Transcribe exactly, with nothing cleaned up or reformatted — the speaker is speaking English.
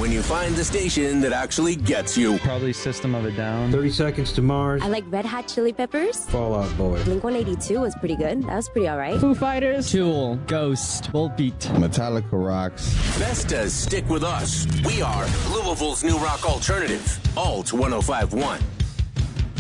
when you find the station that actually gets you. Probably System of a Down. thirty Seconds to Mars. I like Red Hot Chili Peppers. Fall Out Boy. Blink one eighty-two was pretty good. That was pretty alright. Foo Fighters. Tool. Ghost. Volbeat. Metallica rocks. Vestas stick with us. We are Louisville's new rock alternative. Alt one oh five point one.